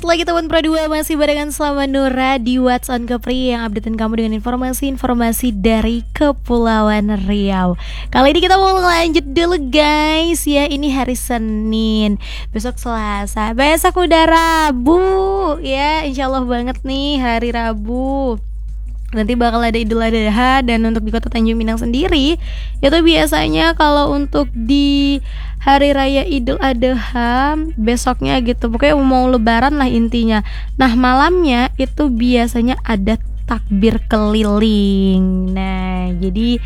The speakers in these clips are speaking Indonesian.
lanjut lagi teman Pro 2, masih barengan Selama Nura di What's on Kepri yang updatein kamu dengan informasi-informasi dari Kepulauan Riau. Kali ini kita mau lanjut dulu guys ya, ini hari Senin, besok Selasa, besok udah Rabu ya, insyaallah banget nih hari Rabu. Nanti bakal ada Idul Adha, dan untuk di Kota Tanjung Pinang sendiri itu biasanya kalau untuk di hari raya Idul Adha besoknya gitu, pokoknya mau lebaran lah intinya. Nah malamnya itu biasanya ada takbir keliling. Nah jadi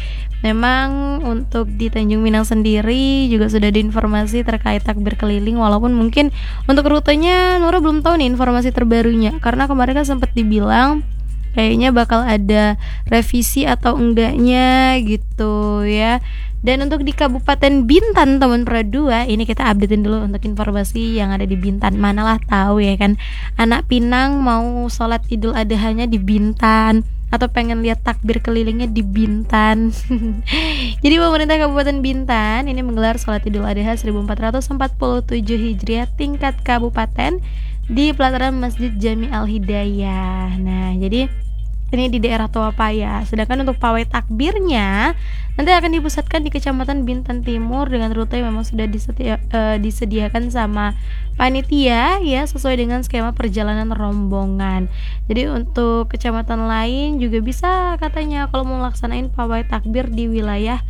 memang untuk di Tanjung Pinang sendiri juga sudah ada informasi terkait takbir keliling, walaupun mungkin untuk rutenya Nura belum tahu nih informasi terbarunya, karena kemarin kan sempat dibilang kayaknya bakal ada revisi atau enggaknya gitu ya. Dan untuk di Kabupaten Bintan teman Pro 2, ini kita updatein dulu untuk informasi yang ada di Bintan. Manalah tahu ya kan, anak Pinang mau sholat Idul Adhanya di Bintan, atau pengen lihat takbir kelilingnya di Bintan. Jadi pemerintah Kabupaten Bintan ini menggelar sholat Idul Adha 1447 Hijriah tingkat kabupaten di pelataran Masjid Jami Al Hidayah. Nah jadi ini di daerah Toapaya. Sedangkan untuk pawai takbirnya nanti akan dipusatkan di Kecamatan Bintan Timur dengan rute yang memang sudah disediakan sama panitia ya, sesuai dengan skema perjalanan rombongan. Jadi untuk kecamatan lain juga bisa katanya kalau mau laksanain pawai takbir di wilayah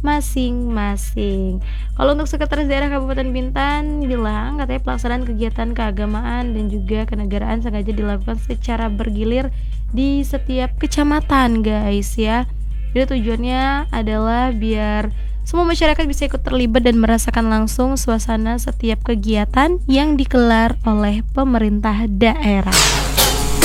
masing-masing. Kalau untuk Sekretaris Daerah Kabupaten Bintan bilang katanya pelaksanaan kegiatan keagamaan dan juga kenegaraan sengaja dilakukan secara bergilir di setiap kecamatan guys ya. Jadi tujuannya adalah biar semua masyarakat bisa ikut terlibat dan merasakan langsung suasana setiap kegiatan yang digelar oleh pemerintah daerah.